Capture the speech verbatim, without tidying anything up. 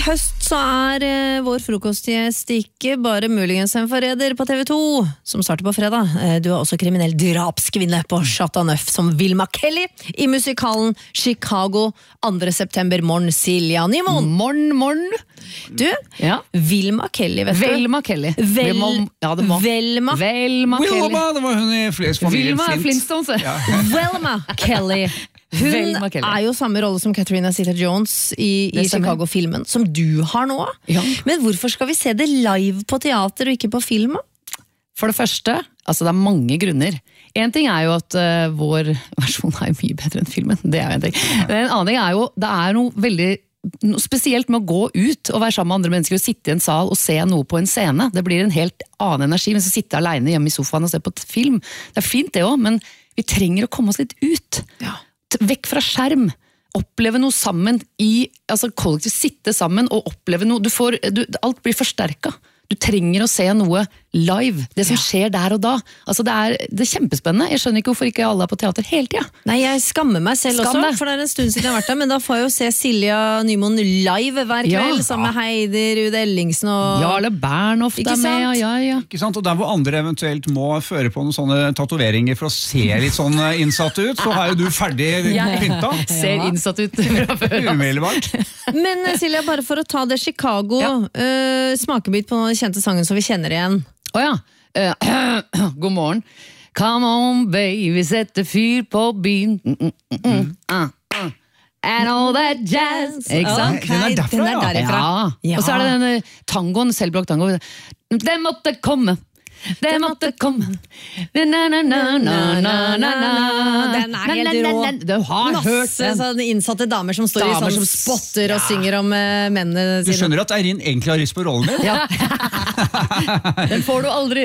høst så er eh, vår frokostgjest ikke bare muligens en forræder på T V to, som starter på fredag. Eh, du er også kriminell drapskvinne på Chateau Neuf som Vilma Kelly i musikalen Chicago andre september. Morgen, Silja Nymoen. Morgen, morgen. Du, Ja. Vilma Kelly, vet du. Velma Kelly. Vel, Vi må, ja, det må. Velma. Velma Kelly. Wilma, det var hun i Flers familie Vilma er Flint. Flintstones. Ja. Velma Kelly. Hun Velma Kelly. er jo samme rolle som Catherine Zeta-Jones i, i Det stemmer. Chicago-filmen, som du har nå. Ja. Men hvorfor skal vi se det live på teater og ikke på film? For det første, altså det er mange grunner. En ting er jo at uh, vår versjon er mye bedre enn filmen. Det er jo en ting. Men en annen ting er jo, det er noe veldig noe spesielt med å gå ut og være sammen med andre mennesker og sitte i en sal og se noe på en scene. Det blir en helt annen energi, mens å sitte alene hjemme i sofaen og se på et film. Det er fint det også, men vi trenger å komme oss litt ut. Ja. Vekk fra skjerm. Oppleve noe sammen i, altså kollektivt sitte sammen og oppleve noe. Du får, du, alt blir forsterket. Du trenger å se noe live. Det som skjer der og da. Altså det er, det er kjempespennende. Jeg skjønner ikke hvorfor ikke alle er på teater hele tiden. Nei, jeg skammer meg selv Skam også, deg. for det er en stund siden jeg har vært der, men da får jeg jo se Silja Nymoen live hver Ja. kveld, sammen med Heidi Rude Ellingsen og... Jarle Bernhoft Ikke er med, sant? ja, ja. Ikke sant? Og der hvor andre eventuelt må føre på noen sånne tatoveringer for å se litt sånn innsatt ut, så er jo du ferdig pynta. Ser innsatt ut fra før. Umiddelbart. Men Silja, bare for å ta det Chicago, Ja. øh, smakebit på den kjente sangen som vi kjenner igjen. Åja, uh, god morgen. Come on baby, sette fyr på byen. Mm, mm, mm, mm. Uh, uh. And all that jazz. Ikke sant? Ok, Den er derfra, den er ja. derifra. Ja. Ja. Og så er det denne tangoen, selvblokk tango. Det måtte komme. Det måtte komme. Na, na, na, na, na, na, na. Den er helt Na, na, na, rå. na. Du har hørt Masse den. sånne innsatte damer som står Damer i sånn som- spotter og synger om uh, mennene Du sine. skjønner at Eirin egentlig har lyst på rollen din? Ja. Den får du aldri.